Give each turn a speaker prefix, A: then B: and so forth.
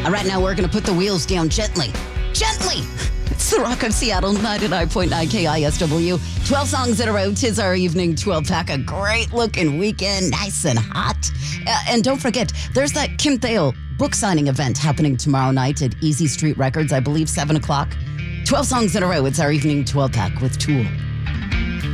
A: Right now, we're going to put the wheels down gently. Gently! It's the Rock of Seattle, 99.9 KISW. 12 songs that are out. Tis our evening 12-pack. A great-looking weekend, nice and hot. And don't forget, there's that Kim Thale book signing event happening tomorrow night at Easy Street Records, I believe, 7 o'clock. 12 songs in a row. It's our evening 12-pack with Tool.